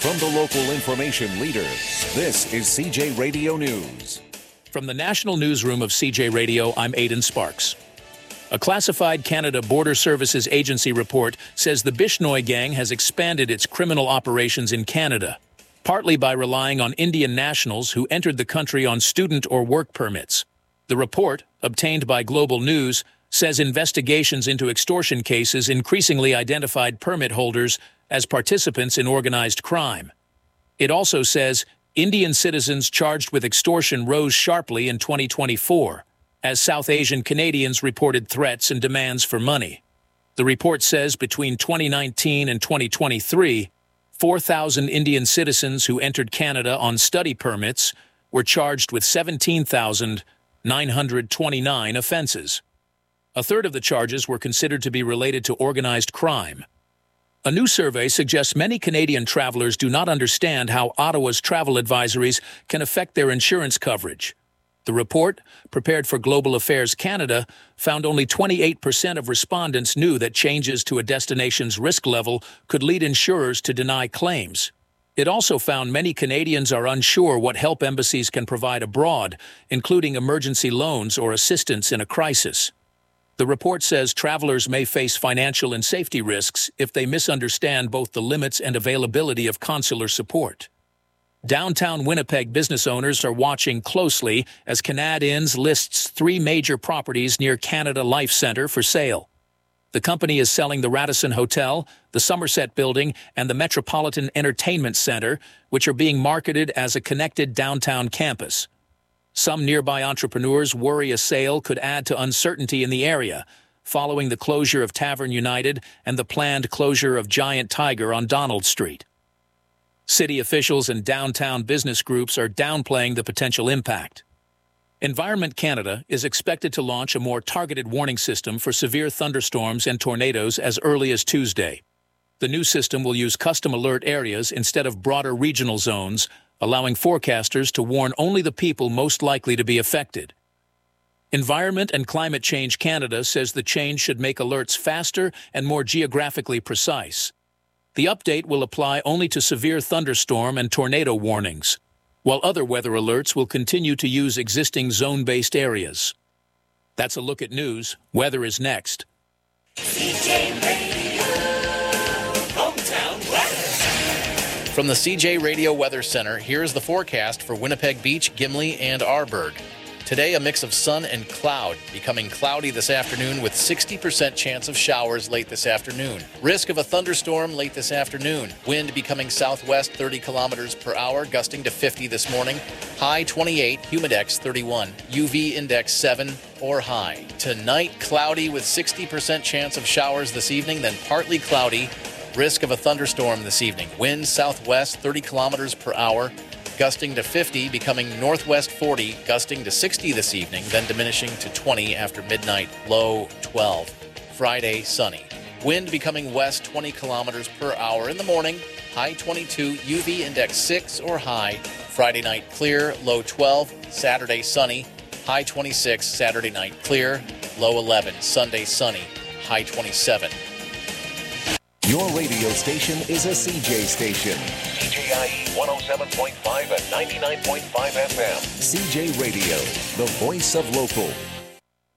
From the local information leader, this is CJ Radio News. From the National Newsroom of CJ Radio, I'm Aidan Sparks. A classified Canada Border Services Agency report says the Bishnoi gang has expanded its criminal operations in Canada, partly by relying on Indian nationals who entered the country on student or work permits. The report, obtained by Global News, says investigations into extortion cases increasingly identified permit holders as participants in organized crime. It also says Indian citizens charged with extortion rose sharply in 2024, as South Asian Canadians reported threats and demands for money. The report says between 2019 and 2023, 4,000 Indian citizens who entered Canada on study permits were charged with 17,929 offenses. A third of the charges were considered to be related to organized crime. A new survey suggests many Canadian travelers do not understand how Ottawa's travel advisories can affect their insurance coverage. The report, prepared for Global Affairs Canada, found only 28% of respondents knew that changes to a destination's risk level could lead insurers to deny claims. It also found many Canadians are unsure what help embassies can provide abroad, including emergency loans or assistance in a crisis. The report says travelers may face financial and safety risks if they misunderstand both the limits and availability of consular support. Downtown Winnipeg business owners are watching closely as Canad Inns lists 3 major properties near Canada Life Centre for sale. The company is selling the Radisson Hotel, the Somerset Building, and the Metropolitan Entertainment Centre, which are being marketed as a connected downtown campus. Some nearby entrepreneurs worry a sale could add to uncertainty in the area, following the closure of Tavern United and the planned closure of Giant Tiger on Donald Street. City officials and downtown business groups are downplaying the potential impact. Environment Canada is expected to launch a more targeted warning system for severe thunderstorms and tornadoes as early as Tuesday. The new system will use custom alert areas instead of broader regional zones, allowing forecasters to warn only the people most likely to be affected. Environment and Climate Change Canada says the change should make alerts faster and more geographically precise. The update will apply only to severe thunderstorm and tornado warnings, while other weather alerts will continue to use existing zone-based areas. That's a look at news. Weather is next. CJ Radio, hometown weather. From the CJ Radio Weather Center, here's the forecast for Winnipeg Beach, Gimli, and Arborg. Today, a mix of sun and cloud, becoming cloudy this afternoon with 60% chance of showers late this afternoon. Risk of a thunderstorm late this afternoon. Wind becoming southwest 30 kilometers per hour, gusting to 50 this morning. High 28, humidex 31, UV index 7 or high. Tonight, cloudy with 60% chance of showers this evening, then partly cloudy. Risk of a thunderstorm this evening. Wind southwest 30 kilometers per hour. Gusting to 50, becoming northwest 40, gusting to 60 this evening, then diminishing to 20 after midnight, low 12. Friday, sunny. Wind becoming west 20 kilometers per hour in the morning, high 22, UV index 6 or high. Friday night, clear, low 12. Saturday, sunny, high 26. Saturday night, clear, low 11. Sunday, sunny, high 27. Your radio station is a CJ station. CJIE 107.5 and 99.5 FM. CJ Radio, the voice of local.